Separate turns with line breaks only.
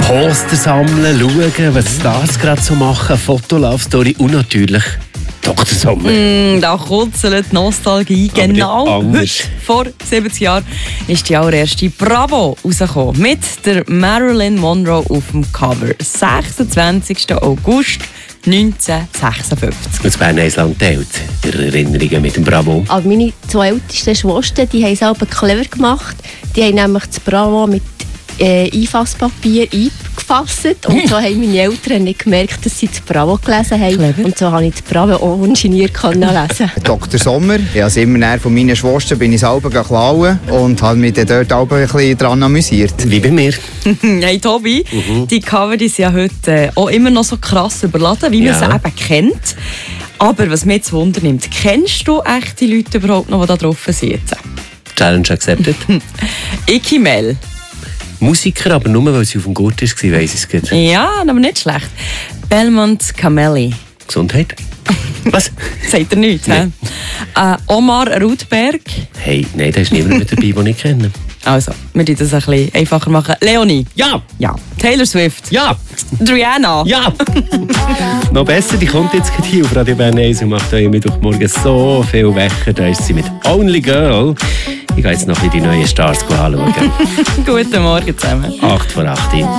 Poster sammeln, schauen, was Stars gerade so machen, Fotolove-Story und natürlich Dr. Sommer.
Da kurzelt die Nostalgie.
Aber
Genau
nicht
heute, vor 70 Jahren, ist die allererste Bravo rausgekommen. Mit der Marilyn Monroe auf dem Cover. 26. August 1956.
Jetzt werden eins lang geteilt, ihre Erinnerungen mit dem Bravo.
Also meine zwei ältesten Schwestern, die haben es aber clever gemacht. Die haben nämlich das Bravo mit Einfasspapier eingefasst. Und so haben meine Eltern nicht gemerkt, dass sie das Bravo gelesen haben.
Clever.
Und so habe ich das Bravo auch ungeniert lesen.
Dr. Sommer. Ich habe immer näher von meinen Schwestern bin ich selber klauen und habe mich dann dort auch ein bisschen daran amüsiert.
Wie bei mir.
Hey Tobi, die Cover die sind ja heute auch immer noch so krass überladen, wie man sie eben kennt. Aber was mich jetzt wundernimmt, kennst du echt die Leute überhaupt noch, die da drauf sind?
Challenge accepted.
Iki Mel.
Musiker, aber nur weil sie auf dem Gurt war, weiss ich es gut.
Ja, aber nicht schlecht. Belmont Camelli.
Gesundheit. Was?
Sagt er nichts, hä? Omar Rudberg.
Hey, nein, da ist niemand mit dabei, den ich kenne.
Also, wir müssen das ein bisschen einfacher machen. Leonie.
Ja!
Ja. Taylor Swift.
Ja!
Rihanna.
Ja! Noch besser, die kommt jetzt gerade hier auf Radio Bern 1 und macht euch Mittwochmorgen so viel Wecker. Da ist sie mit Only Girl. Ich gehe jetzt noch ein bisschen die neuen Stars anschauen.
Guten Morgen zusammen.
8 vor 8 Uhr.